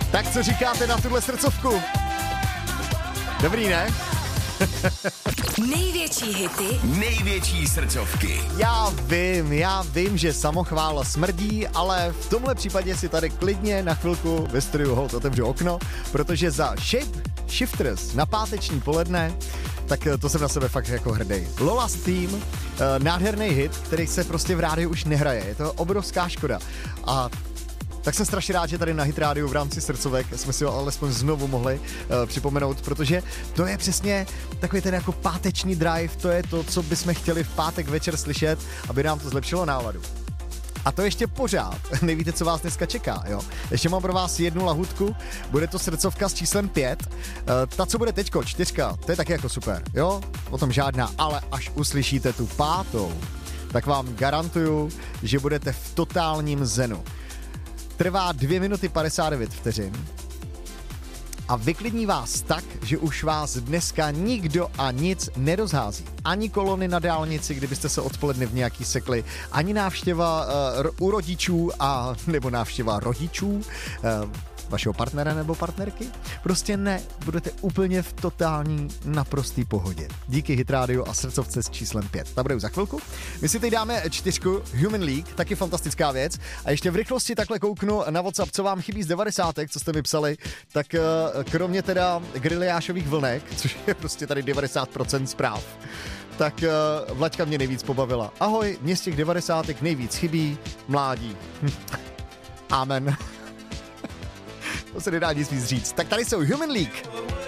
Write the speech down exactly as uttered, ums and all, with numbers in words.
Tak co říkáte na tuhle srdcovku? Dobrý, ne? Největší hity, největší srdcovky. Já vím, já vím, že samochvála smrdí, ale v tomhle případě si tady klidně na chvilku ve studiu Hold otevřu okno, protože za Shape Shifters na páteční poledne, tak to jsem na sebe fakt jako hrdý. Lola's Theme, nádherný hit, který se prostě v rádiu už nehraje. Je to obrovská škoda. A tak jsem strašně rád, že tady na Hit rádiu v rámci srdcovek jsme si ho alespoň znovu mohli uh, připomenout, protože to je přesně takový ten jako páteční drive, to je to, co bychom chtěli v pátek večer slyšet, aby nám to zlepšilo náladu. A to ještě pořád. Nevíte, co vás dneska čeká, jo? Ještě mám pro vás jednu lahůdku, bude to srdcovka s číslem pět. Uh, ta, co bude teďko, čtyřka, to je taky jako super, jo? O tom žádná, ale až uslyšíte tu pátou, tak vám garantuju, že budete v totálním zenu. Trvá dvě minuty padesát devět vteřin a vyklidní vás tak, že už vás dneska nikdo a nic nerozhází. Ani kolony na dálnici, kdybyste se odpoledne v nějaký sekli, ani návštěva uh, u rodičů a nebo návštěva rodičů, uh, vašeho partnera nebo partnerky. Prostě ne, budete úplně v totální naprostý pohodě. Díky Hit Radio a srdcovce s číslem pět. Ta bude už za chvilku. My si teď dáme čtyřku Human League, taky fantastická věc. A ještě v rychlosti takhle kouknu na WhatsApp, co vám chybí z devadesátek, co jste mi psali, tak uh, kromě teda griliášových vlnek, což je prostě tady devadesát procent zpráv, tak uh, Vlaďka mě nejvíc pobavila. Ahoj, mě z těch devadesátek nejvíc chybí mládí. Amen. To se nedá nic víc říct. Tak tady jsou Human League.